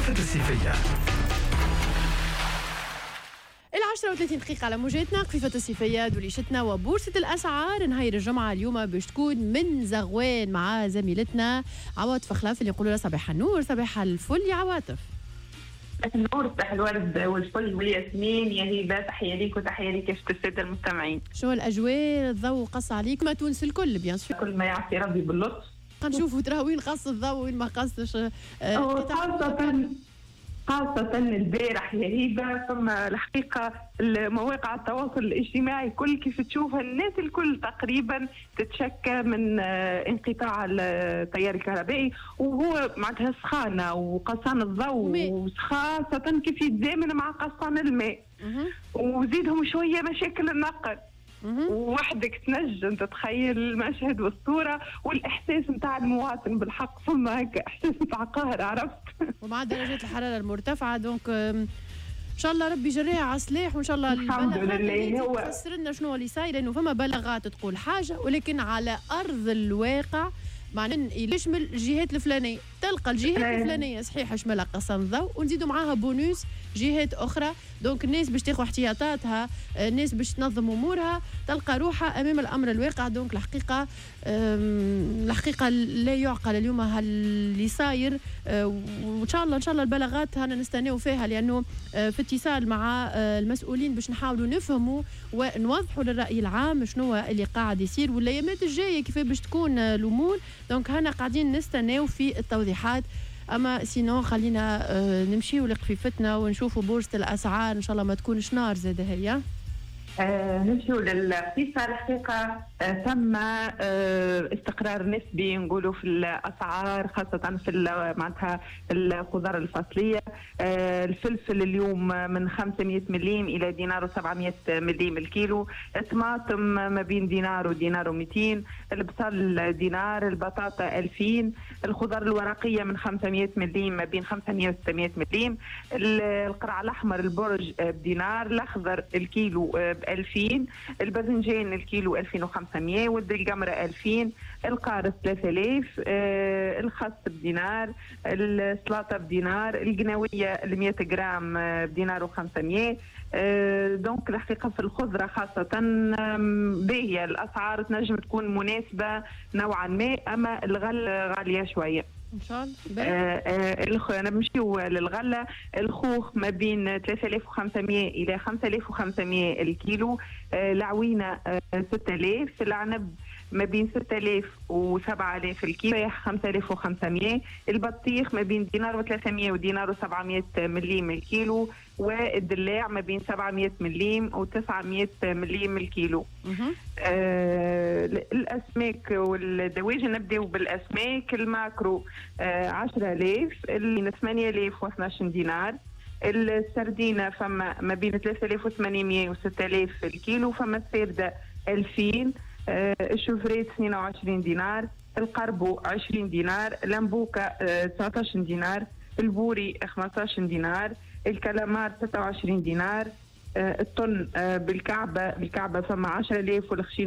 الوقفة الصيفية. 10:30 دقيقة على موجاتنا قفيفة الصيفية دوليشتنا وبورصة الأسعار نهاية الجمعة اليوم باش تكون من زغوان مع زميلتنا عواطف خلاف اللي يقولوا لها صباح النور. صباح الفل يا عواطف. صباح النور، صباح الورد والفل والياسمين. يا هبة تحية ليك وتحية ليك يا السادة المستمعين. شو الأجواء؟ الضوء قص عليك ما تونس الكل بيان سور. كل ما يعطي ربي باللطف. نشوفوا ترى وين قص الضوء وين ما قصش. خاصة البارح يا هبة، ثم الحقيقة مواقع التواصل الاجتماعي كل كيف تشوفها الناس الكل تقريبا تتشكى من انقطاع التيار الكهربائي، وهو معناتها سخانة وقصان الضوء، وخاصة كيف يتزامن مع قصان الماء، وزيدهم شوية مشاكل النقل. وحدك تنجم تتخيل المشهد والصورة والإحساس نتاع المواطن بالحق، ثم هيك إحساس نتاع قهر، عرفت؟ ومع درجات الحرارة المرتفعة دونك إن شاء الله ربي يجريها على صلاح، وإن شاء الله الحمد لله. هو تفسر لنا شنو اللي صاير، لأنه فما بلاغات تقول حاجة ولكن على أرض الواقع معناه يشمل الجهات الفلانية، تلقى الجهات الفلانية صحيح يشملها قصان الضوء ونزيدوا معاها بونوس جهات أخرى. دونك الناس باش تاخذ احتياطاتها، الناس باش تنظم أمورها، تلقى روحها أمام الأمر الواقع. دونك الحقيقة لا يعقل اليوم اللي صاير. وإن شاء الله البلاغات هنا نستناو فيها، لأنه في اتصال مع المسؤولين باش نحاولوا نفهموا ونوضحوا للرأي العام شنو اللي قاعد يصير والأيامات الجاية كيف باش تكون الأمور. دونك هنا قاعدين نستناو في التوضيحات. اما سينو خلينا نمشيو لقفيفتنا ونشوفوا بورصة الاسعار ان شاء الله ما تكونش نار زاده هي. نمشيو للقصة. الحقيقة ثم استقرار نسبي نقولوا في الأسعار، خاصة في معناتها الخضار الفصلية. الفلفل اليوم من 500 مليم إلى دينار و700 مليم الكيلو. الطماطم ما بين دينار ودينار و200. البصل دينار. البطاطا 2000. الخضار الورقية من 500 مليم ما بين 500 و600 مليم. القرع الأحمر البرج بدينار. الأخضر الكيلو 2000. الباذنجان الكيلو 2500. والدلقمرة 2000. القارص 3000. الخس بدينار. السلطة بدينار. القناوية 100 جرام بدينار و500. دونك الحقيقة في الخضرة خاصة باهية الأسعار، تنجم تكون مناسبة نوعا ما، أما الغل غالية شوية ان شاء الله. نمشيو للغله. الخوخ ما بين 3500 الى 5500 الكيلو. العوينه 6000. العنب ما بين 6000 و7000 الكيلو. 5500. البطيخ ما بين دينار و300 ودينار و700 مليم الكيلو. والدلاع ما بين 700 مليم و900 مليم الكيلو. الأسماك والدواجن نبداو بالأسماك. الماكرو 10000. اللي 8012 دينار. السردينة فما ما بين 3800 و6000 الكيلو. فما السردة 2000. الشوفريت 22 دينار. القربو 20 دينار. لمبوكا 19 دينار. البوري 15 دينار. الكلامار 26 دينار. الطن بالكعبة فما 10000. والخشين